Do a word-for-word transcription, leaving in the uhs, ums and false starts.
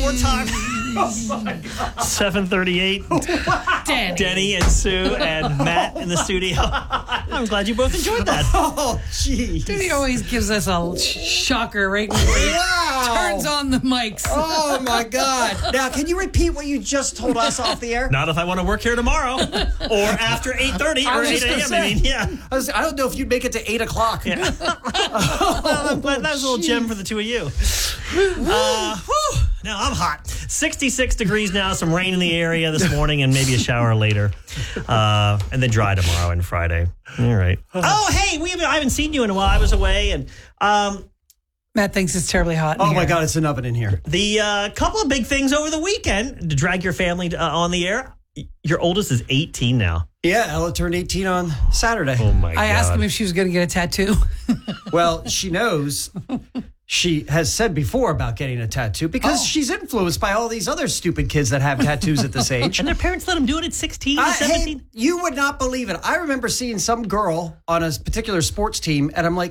more time. Oh my God. seven thirty-eight. Denny. Denny and Sue and Matt in the studio. I'm glad you both enjoyed that. Oh, jeez. Denny always gives us a shocker right when he Wow. turns on the mics. Oh, my God. Now, can you repeat what you just told us off the air? Not if I want to work here tomorrow or after eight thirty I or was eight just gonna a.m. say. I mean, yeah. I, was, I don't know if you'd make it to eight o'clock. Yeah. Well, I'm glad that was a little gem for the two of you. Uh, whew, now I'm hot. sixty-six degrees now, some rain in the area this morning and maybe a shower later. Uh, and then dry tomorrow and Friday. All right. Oh, hey, we haven't, I haven't seen you in a while. I was away. And um, Matt thinks it's terribly hot in Oh, here. my God, it's an oven in here. the uh, couple of big things over the weekend to drag your family uh, on the air. Your oldest is eighteen now. Yeah, Ella turned eighteen on Saturday. Oh, my God. I asked him if she was going to get a tattoo. Well, she knows. She has said before about getting a tattoo because Oh. she's influenced by all these other stupid kids that have tattoos at this age. And their parents let them do it at sixteen, I- seventeen. hey, you would not believe it. I remember seeing some girl on a particular sports team, and I'm like,